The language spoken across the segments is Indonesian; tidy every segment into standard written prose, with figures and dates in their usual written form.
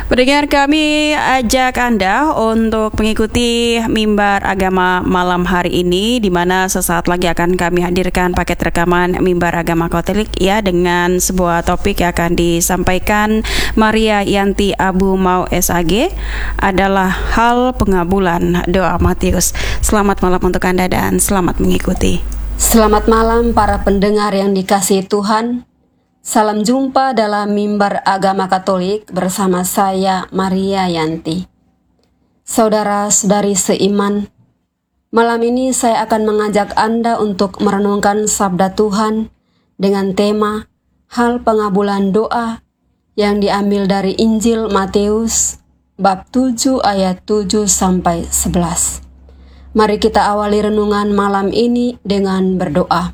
Pendengar, kami ajak Anda untuk mengikuti Mimbar Agama malam hari ini, di mana sesaat lagi akan kami hadirkan paket rekaman Mimbar Agama Katolik ya, dengan sebuah topik yang akan disampaikan Maria Yanti Abu Mau SAG, adalah hal pengabulan doa Matius. Selamat malam untuk Anda dan selamat mengikuti. Selamat malam para pendengar yang dikasihi Tuhan. Salam jumpa dalam Mimbar Agama Katolik bersama saya, Maria Yanti. Saudara-saudari seiman, malam ini saya akan mengajak Anda untuk merenungkan sabda Tuhan dengan tema hal pengabulan doa yang diambil dari Injil Matius bab 7 ayat 7 sampai 11. Mari kita awali renungan malam ini dengan berdoa.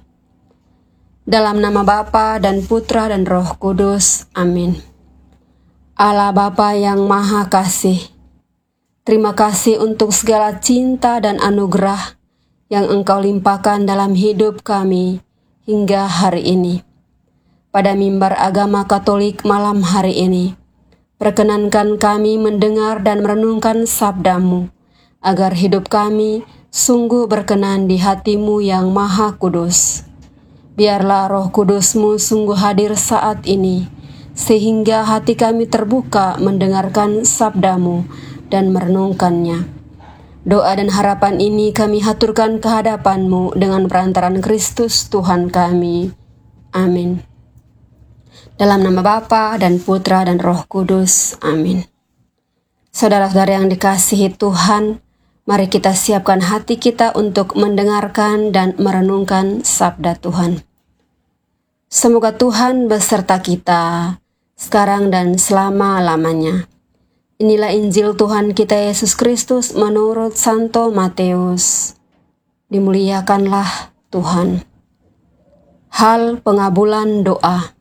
Dalam nama Bapa dan Putra dan Roh Kudus. Amin. Allah Bapa yang Maha Kasih, terima kasih untuk segala cinta dan anugerah yang Engkau limpahkan dalam hidup kami hingga hari ini. Pada Mimbar Agama Katolik malam hari ini, perkenankan kami mendengar dan merenungkan sabda-Mu, agar hidup kami sungguh berkenan di hati-Mu yang Maha Kudus. Biarlah Roh Kudus-Mu sungguh hadir saat ini, sehingga hati kami terbuka mendengarkan sabda-Mu dan merenungkannya. Doa dan harapan ini kami haturkan ke hadapan-Mu dengan perantaraan Kristus Tuhan kami. Amin. Dalam nama Bapa dan Putra dan Roh Kudus. Amin. Saudara-saudara yang dikasihi Tuhan, mari kita siapkan hati kita untuk mendengarkan dan merenungkan sabda Tuhan. Semoga Tuhan beserta kita sekarang dan selama-lamanya. Inilah Injil Tuhan kita Yesus Kristus menurut Santo Matius. Dimuliakanlah Tuhan. Hal pengabulan doa.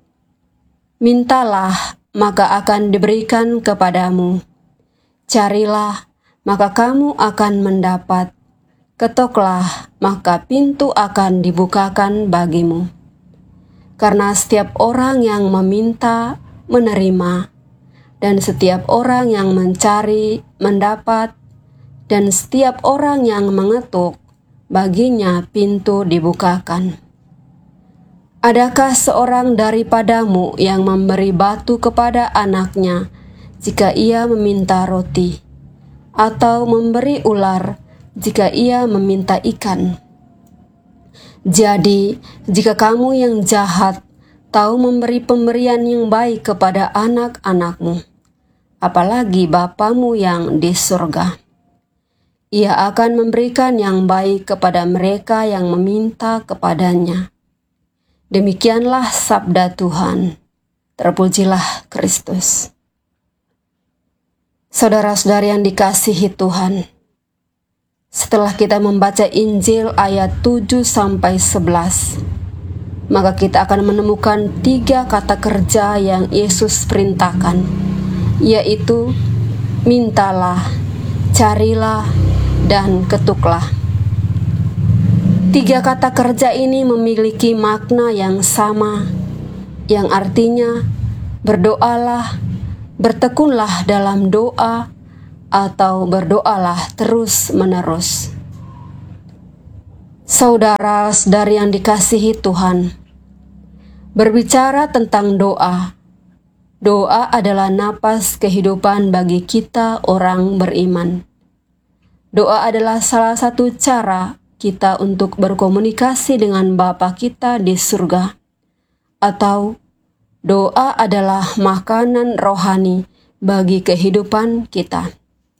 Mintalah, maka akan diberikan kepadamu. Carilah, maka kamu akan mendapat. Ketoklah, maka pintu akan dibukakan bagimu. Karena setiap orang yang meminta, menerima, dan setiap orang yang mencari, mendapat, dan setiap orang yang mengetuk, baginya pintu dibukakan. Adakah seorang daripadamu yang memberi batu kepada anaknya jika ia meminta roti, atau memberi ular jika ia meminta ikan? Jadi, jika kamu yang jahat tahu memberi pemberian yang baik kepada anak-anakmu, apalagi Bapamu yang di surga, Ia akan memberikan yang baik kepada mereka yang meminta kepadanya. Demikianlah sabda Tuhan. Terpujilah Kristus. Saudara-saudari yang dikasihi Tuhan, setelah kita membaca Injil ayat 7 sampai 11, maka kita akan menemukan 3 kata kerja yang Yesus perintahkan, yaitu mintalah, carilah, dan ketuklah. 3 kata kerja ini memiliki makna yang sama, yang artinya berdoalah, bertekunlah dalam doa, atau berdoalah terus-menerus. Saudara-saudari yang dikasihi Tuhan, berbicara tentang doa, doa adalah napas kehidupan bagi kita orang beriman. Doa adalah salah satu cara kita untuk berkomunikasi dengan Bapa kita di surga, atau doa adalah makanan rohani bagi kehidupan kita.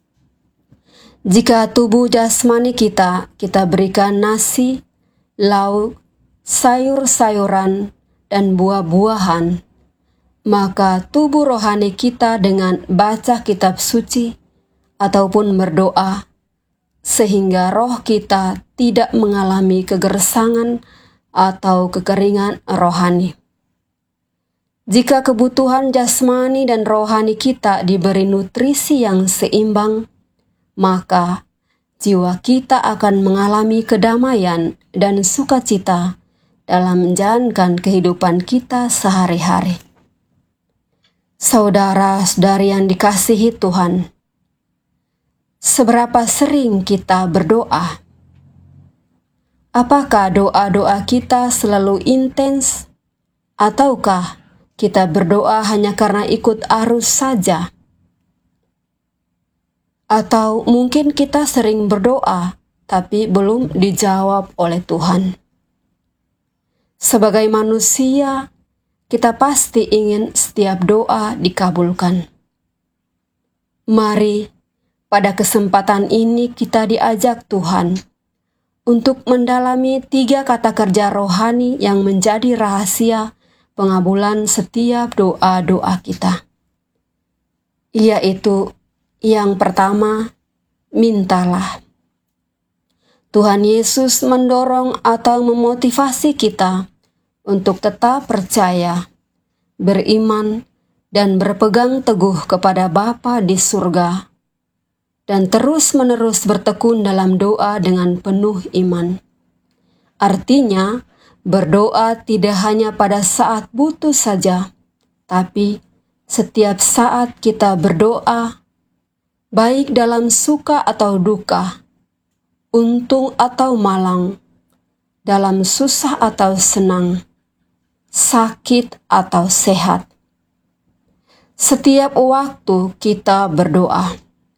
Jika tubuh jasmani kita berikan nasi, lauk, sayur-sayuran, dan buah-buahan, maka tubuh rohani kita dengan baca kitab suci ataupun berdoa, sehingga roh kita tidak mengalami kegersangan atau kekeringan rohani. Jika kebutuhan jasmani dan rohani kita diberi nutrisi yang seimbang, maka jiwa kita akan mengalami kedamaian dan sukacita dalam menjalankan kehidupan kita sehari-hari. Saudara-saudari yang dikasihi Tuhan, seberapa sering kita berdoa? Apakah doa-doa kita selalu intens, ataukah kita berdoa hanya karena ikut arus saja? Atau mungkin kita sering berdoa, tapi belum dijawab oleh Tuhan. Sebagai manusia, kita pasti ingin setiap doa dikabulkan. Mari, pada kesempatan ini kita diajak Tuhan untuk mendalami 3 kata kerja rohani yang menjadi rahasia pengabulan setiap doa-doa kita. Yaitu yang pertama, mintalah. Tuhan Yesus mendorong atau memotivasi kita untuk tetap percaya, beriman, dan berpegang teguh kepada Bapa di surga, dan terus-menerus bertekun dalam doa dengan penuh iman. Artinya, berdoa tidak hanya pada saat butuh saja, tapi setiap saat kita berdoa, baik dalam suka atau duka, untung atau malang, dalam susah atau senang, sakit atau sehat. Setiap waktu kita berdoa.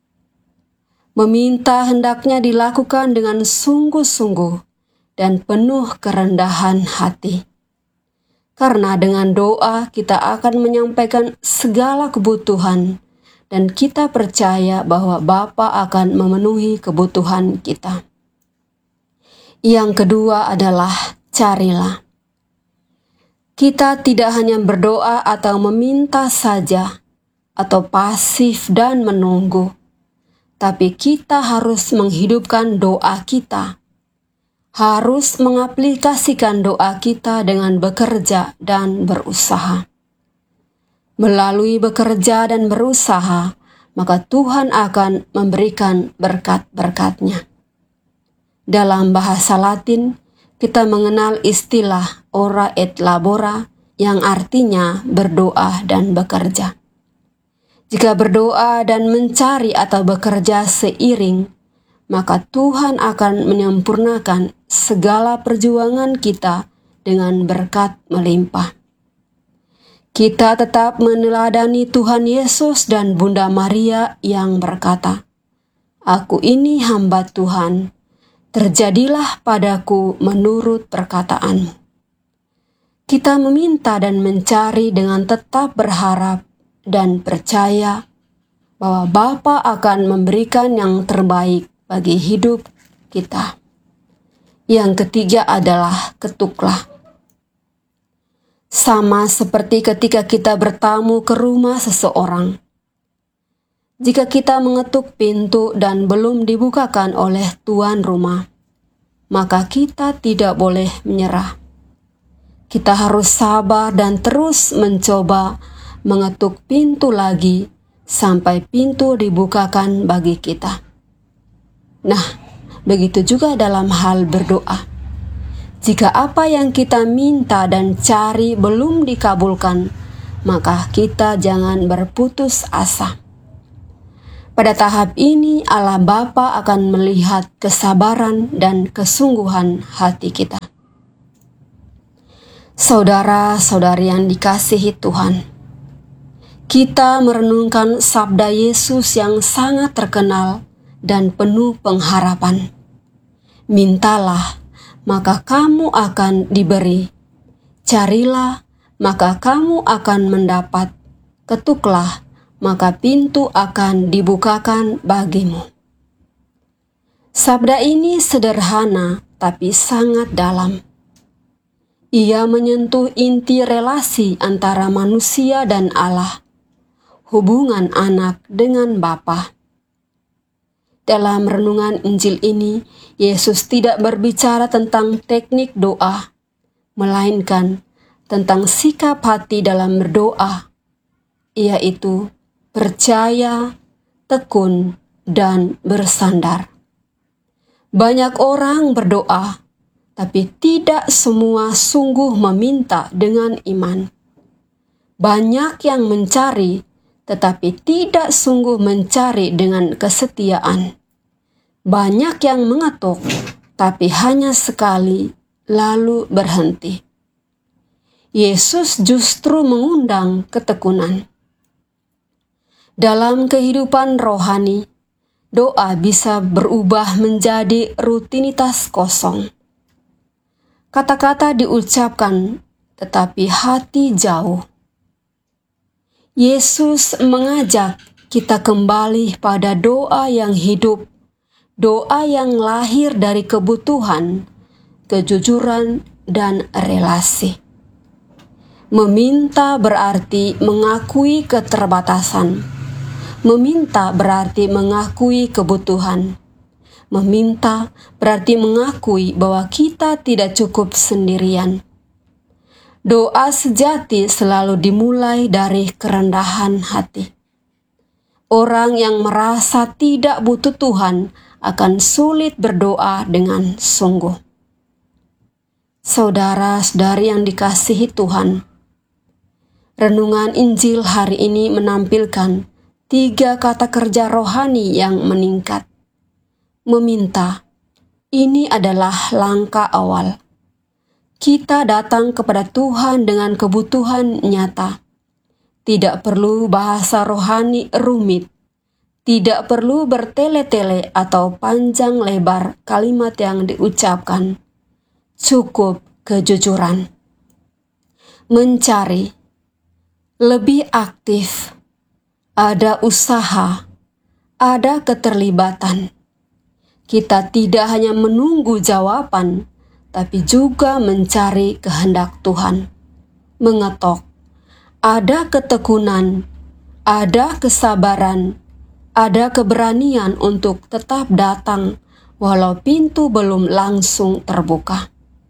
Meminta hendaknya dilakukan dengan sungguh-sungguh dan penuh kerendahan hati. Karena dengan doa kita akan menyampaikan segala kebutuhan dan kita percaya bahwa Bapa akan memenuhi kebutuhan kita. Yang kedua adalah carilah. Kita tidak hanya berdoa atau meminta saja, atau pasif dan menunggu, tapi kita harus menghidupkan doa kita, harus mengaplikasikan doa kita dengan bekerja dan berusaha. Melalui bekerja dan berusaha, maka Tuhan akan memberikan berkat-berkat-Nya. Dalam bahasa Latin, kita mengenal istilah ora et labora yang artinya berdoa dan bekerja. Jika berdoa dan mencari atau bekerja seiring, maka Tuhan akan menyempurnakan segala perjuangan kita dengan berkat melimpah. Kita tetap meneladani Tuhan Yesus dan Bunda Maria yang berkata, "Aku ini hamba Tuhan, terjadilah padaku menurut perkataan-Mu." Kita meminta dan mencari dengan tetap berharap dan percaya bahwa Bapa akan memberikan yang terbaik bagi hidup kita. Yang ketiga adalah ketuklah. Sama seperti ketika kita bertamu ke rumah seseorang. Jika kita mengetuk pintu dan belum dibukakan oleh tuan rumah, maka kita tidak boleh menyerah. Kita harus sabar dan terus mencoba mengetuk pintu lagi sampai pintu dibukakan bagi kita. Nah, begitu juga dalam hal berdoa. Jika apa yang kita minta dan cari belum dikabulkan, maka kita jangan berputus asa. Pada tahap ini Allah Bapa akan melihat kesabaran dan kesungguhan hati kita. Saudara-saudari yang dikasihi Tuhan, kita merenungkan sabda Yesus yang sangat terkenal dan penuh pengharapan. Mintalah, maka kamu akan diberi. Carilah, maka kamu akan mendapat. Ketuklah, maka pintu akan dibukakan bagimu. Sabda ini sederhana tapi sangat dalam. Ia menyentuh inti relasi antara manusia dan Allah, hubungan anak dengan Bapa. Dalam renungan Injil ini, Yesus tidak berbicara tentang teknik doa, melainkan tentang sikap hati dalam berdoa, yaitu percaya, tekun, dan bersandar. Banyak orang berdoa, tapi tidak semua sungguh meminta dengan iman. Banyak yang mencari, tetapi tidak sungguh mencari dengan kesetiaan. Banyak yang mengetuk, tapi hanya sekali, lalu berhenti. Yesus justru mengundang ketekunan. Dalam kehidupan rohani, doa bisa berubah menjadi rutinitas kosong. Kata-kata diucapkan, tetapi hati jauh. Yesus mengajak kita kembali pada doa yang hidup, doa yang lahir dari kebutuhan, kejujuran, dan relasi. Meminta berarti mengakui keterbatasan. Meminta berarti mengakui kebutuhan. Meminta berarti mengakui bahwa kita tidak cukup sendirian. Doa sejati selalu dimulai dari kerendahan hati. Orang yang merasa tidak butuh Tuhan akan sulit berdoa dengan sungguh. Saudara-saudari yang dikasihi Tuhan, renungan Injil hari ini menampilkan 3 kata kerja rohani yang meningkat. Meminta, ini adalah langkah awal. Kita datang kepada Tuhan dengan kebutuhan nyata. Tidak perlu bahasa rohani rumit. Tidak perlu bertele-tele atau panjang lebar kalimat yang diucapkan. Cukup kejujuran. Mencari. Lebih aktif. Ada usaha. Ada keterlibatan. Kita tidak hanya menunggu jawaban, tapi juga mencari kehendak Tuhan. Mengetok, ada ketekunan, ada kesabaran, ada keberanian untuk tetap datang walau pintu belum langsung terbuka.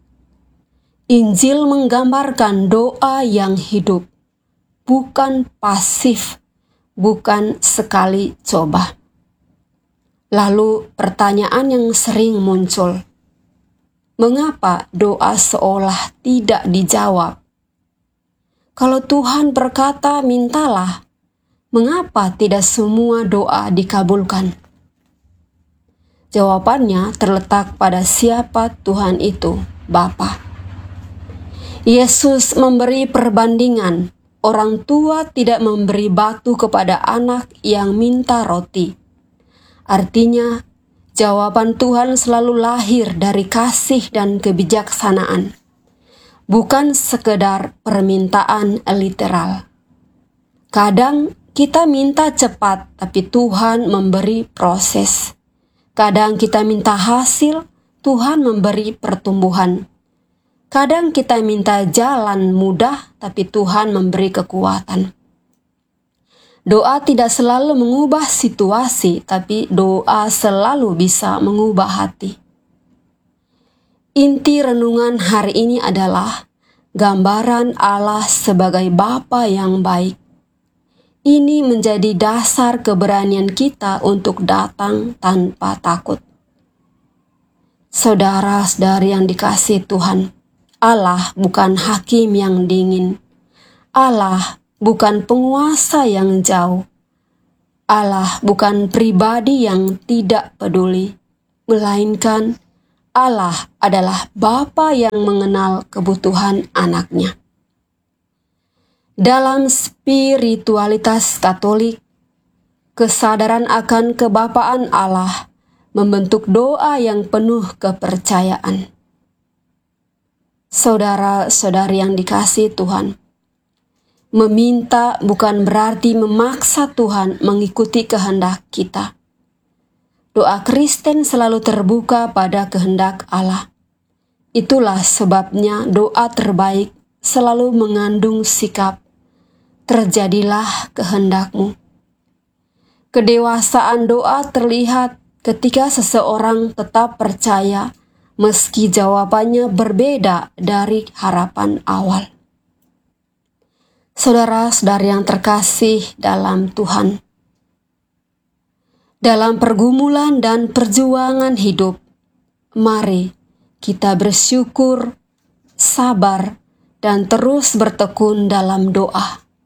Injil menggambarkan doa yang hidup, bukan pasif, bukan sekali coba. Lalu pertanyaan yang sering muncul, mengapa doa seolah tidak dijawab? Kalau Tuhan berkata mintalah, mengapa tidak semua doa dikabulkan? Jawabannya terletak pada siapa Tuhan itu, Bapa. Yesus memberi perbandingan, orang tua tidak memberi batu kepada anak yang minta roti. Artinya, jawaban Tuhan selalu lahir dari kasih dan kebijaksanaan, bukan sekedar permintaan literal. Kadang kita minta cepat, tapi Tuhan memberi proses. Kadang kita minta hasil, Tuhan memberi pertumbuhan. Kadang kita minta jalan mudah, tapi Tuhan memberi kekuatan. Doa tidak selalu mengubah situasi, tapi doa selalu bisa mengubah hati. Inti renungan hari ini adalah gambaran Allah sebagai Bapa yang baik. Ini menjadi dasar keberanian kita untuk datang tanpa takut. Saudara-saudari yang dikasihi Tuhan, Allah bukan hakim yang dingin. Allah bukan penguasa yang jauh. Allah bukan pribadi yang tidak peduli, melainkan Allah adalah Bapa yang mengenal kebutuhan anaknya. Dalam spiritualitas Katolik, kesadaran akan kebapaan Allah membentuk doa yang penuh kepercayaan. Saudara-saudari yang dikasihi Tuhan, meminta bukan berarti memaksa Tuhan mengikuti kehendak kita. Doa Kristen selalu terbuka pada kehendak Allah. Itulah sebabnya doa terbaik selalu mengandung sikap, terjadilah kehendakmu. Kedewasaan doa terlihat ketika seseorang tetap percaya meski jawabannya berbeda dari harapan awal. Saudara-saudari yang terkasih dalam Tuhan, dalam pergumulan dan perjuangan hidup, mari kita bersyukur, sabar, dan terus bertekun dalam doa.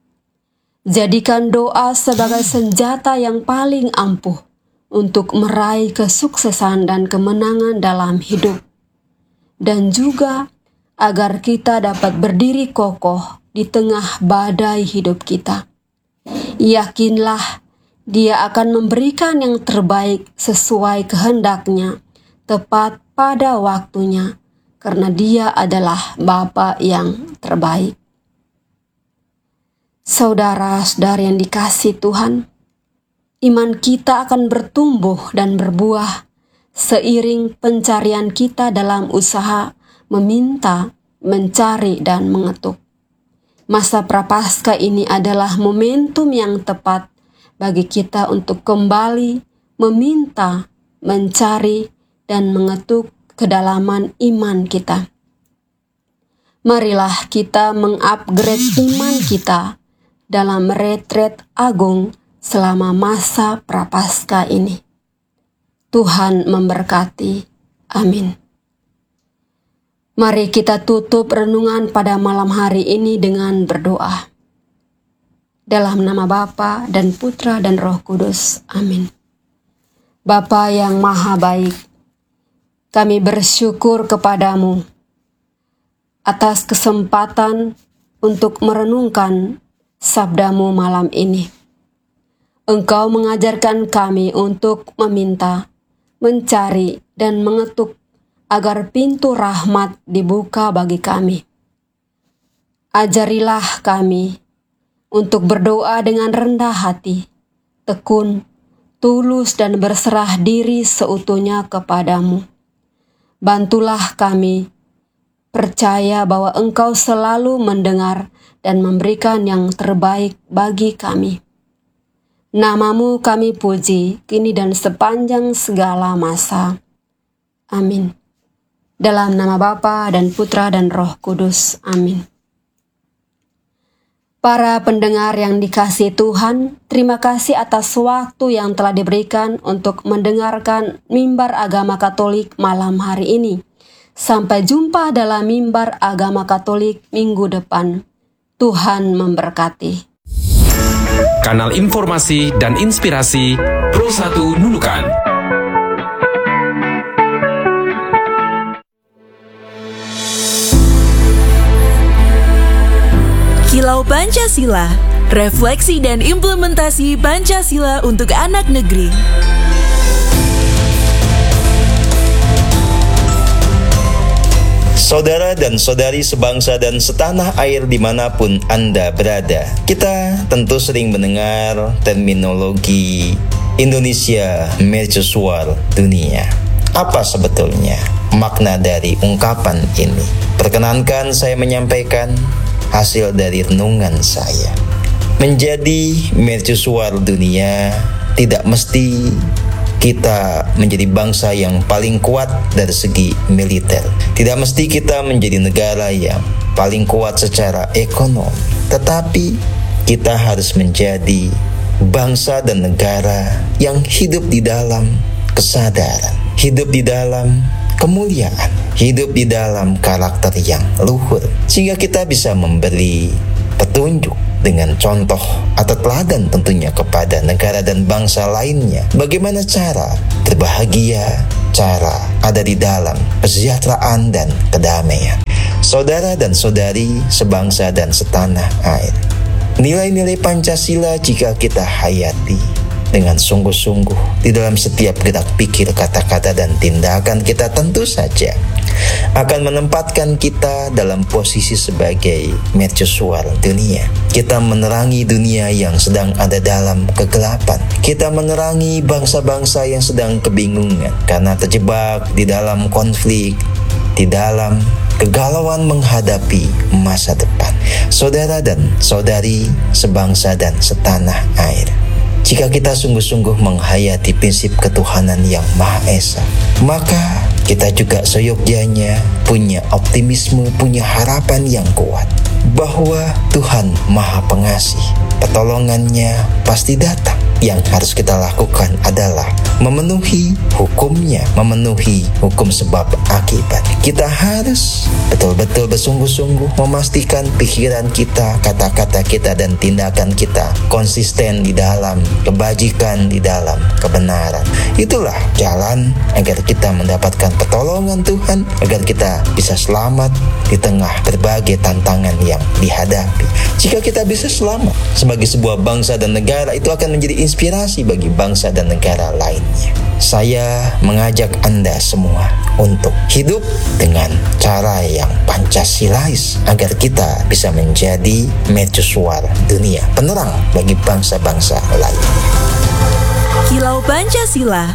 Jadikan doa sebagai senjata yang paling ampuh untuk meraih kesuksesan dan kemenangan dalam hidup. Dan juga agar kita dapat berdiri kokoh di tengah badai hidup kita. Yakinlah Dia akan memberikan yang terbaik sesuai kehendaknya, tepat pada waktunya, karena Dia adalah Bapa yang terbaik. Saudara-saudari yang dikasihi Tuhan, iman kita akan bertumbuh dan berbuah seiring pencarian kita dalam usaha meminta, mencari, dan mengetuk. Masa Prapaskah ini adalah momentum yang tepat bagi kita untuk kembali meminta, mencari, dan mengetuk kedalaman iman kita. Marilah kita mengupgrade iman kita dalam retret agung selama masa Prapaskah ini. Tuhan memberkati. Amin. Mari kita tutup renungan pada malam hari ini dengan berdoa. Dalam nama Bapa dan Putra dan Roh Kudus. Amin. Bapa yang Maha Baik, kami bersyukur kepadamu atas kesempatan untuk merenungkan sabdamu malam ini. Engkau mengajarkan kami untuk meminta, mencari, dan mengetuk agar pintu rahmat dibuka bagi kami. Ajarilah kami untuk berdoa dengan rendah hati, tekun, tulus, dan berserah diri seutuhnya kepadamu. Bantulah kami percaya bahwa Engkau selalu mendengar dan memberikan yang terbaik bagi kami. Namamu kami puji, kini dan sepanjang segala masa. Amin. Dalam nama Bapa dan Putra dan Roh Kudus. Amin. Para pendengar yang dikasihi Tuhan, terima kasih atas waktu yang telah diberikan untuk mendengarkan Mimbar Agama Katolik malam hari ini. Sampai jumpa dalam Mimbar Agama Katolik minggu depan. Tuhan memberkati. Kanal informasi dan inspirasi Pro 1 Nunukan. Kilau Pancasila, refleksi dan implementasi Pancasila untuk anak negeri. Saudara dan saudari sebangsa dan setanah air dimanapun Anda berada, kita tentu sering mendengar terminologi Indonesia Mercusuar Dunia. Apa sebetulnya makna dari ungkapan ini? Perkenankan saya menyampaikan hasil dari renungan saya. Menjadi mercusuar dunia tidak mesti kita menjadi bangsa yang paling kuat dari segi militer. Tidak mesti kita menjadi negara yang paling kuat secara ekonomi. Tetapi kita harus menjadi bangsa dan negara yang hidup di dalam kesadaran, hidup di dalam kemuliaan, hidup di dalam karakter yang luhur, sehingga kita bisa memberi petunjuk dengan contoh atau teladan tentunya kepada negara dan bangsa lainnya. Bagaimana cara berbahagia, cara ada di dalam kesejahteraan dan kedamaian. Saudara dan saudari sebangsa dan setanah air, nilai-nilai Pancasila jika kita hayati dengan sungguh-sungguh di dalam setiap gerak pikir, kata-kata, dan tindakan kita, tentu saja akan menempatkan kita dalam posisi sebagai mercusuar dunia. Kita menerangi dunia yang sedang ada dalam kegelapan. Kita menerangi bangsa-bangsa yang sedang kebingungan karena terjebak di dalam konflik, di dalam kegalauan menghadapi masa depan. Saudara dan saudari sebangsa dan setanah air, jika kita sungguh-sungguh menghayati prinsip ketuhanan yang Maha Esa, maka kita juga seyogyanya punya optimisme, punya harapan yang kuat bahwa Tuhan Maha Pengasih, pertolongannya pasti datang. yang harus kita lakukan adalah memenuhi hukumnya, memenuhi hukum sebab akibat. Kita harus betul-betul bersungguh-sungguh memastikan pikiran kita, kata-kata kita, dan tindakan kita konsisten di dalam kebajikan, di dalam kebenaran. Itulah jalan agar kita mendapatkan pertolongan Tuhan, agar kita bisa selamat di tengah berbagai tantangan yang dihadapi. Jika kita bisa selamat sebagai sebuah bangsa dan negara, itu akan menjadi inspirasi bagi bangsa dan negara lainnya. Saya mengajak Anda semua untuk hidup dengan cara yang Pancasilais agar kita bisa menjadi mercusuar dunia, penerang bagi bangsa-bangsa lain. Kilau Pancasila.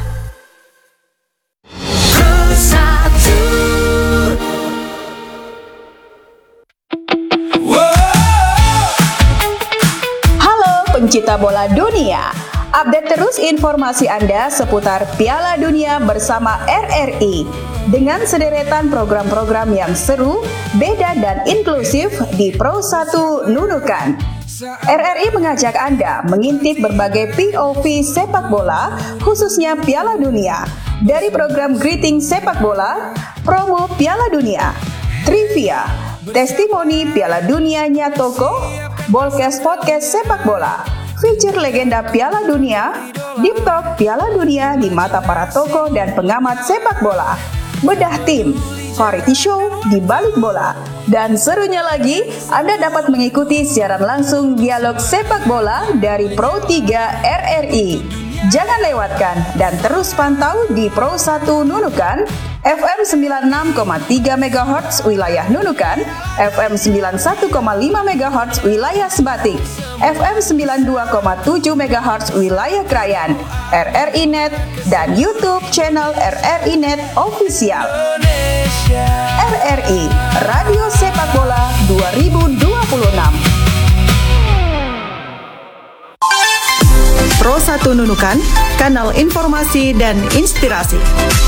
Halo pencinta bola dunia, update terus informasi Anda seputar Piala Dunia bersama RRI dengan sederetan program-program yang seru, beda dan inklusif di Pro 1 Nunukan. RRI mengajak Anda mengintip berbagai POV sepak bola, khususnya Piala Dunia, dari program Greeting Sepak Bola, promo Piala Dunia, trivia, testimoni Piala Dunia Nyatoko, Bolcast Podcast Sepak Bola, feature legenda Piala Dunia, Deep Talk Piala Dunia di mata para tokoh dan pengamat sepak bola, bedah tim, variety show di balik bola, dan serunya lagi, Anda dapat mengikuti siaran langsung dialog sepak bola dari Pro 3 RRI. Jangan lewatkan dan terus pantau di Pro 1 Nunukan, FM 96,3 MHz wilayah Nunukan, FM 91,5 MHz wilayah Sebatik, FM 92,7 MHz wilayah Krayan, RRI Net, dan YouTube channel RRI Net Official. RRI, Radio Sepak Bola 2026. Pro 1 Nunukan, kanal informasi dan inspirasi.